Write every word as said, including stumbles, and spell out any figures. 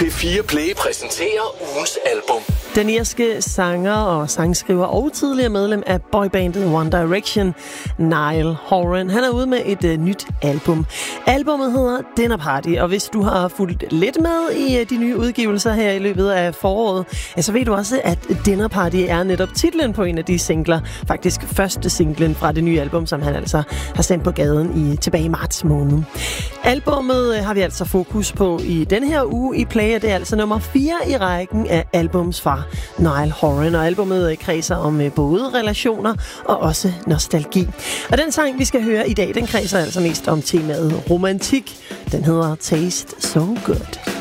P fire Play præsenterer ugens album. Den irske sanger og sangskriver og tidligere medlem af boybandet One Direction, Niall Horan, han er ude med et uh, nyt album. Albummet hedder Dinner Party, og hvis du har fulgt lidt med i uh, de nye udgivelser her i løbet af foråret, ja, så ved du også, at Dinner Party er netop titlen på en af de singler. Faktisk første singlen fra det nye album, som han altså har sendt på gaden i tilbage i marts måned. Albummet uh, har vi altså fokus på i den her uge i Play, og det er altså nummer fire i rækken af albums fra Niall Horan, og albumet kredser om både relationer og også nostalgi. Og den sang, vi skal høre i dag, den kredser altså mest om temaet romantik. Den hedder Taste So Good.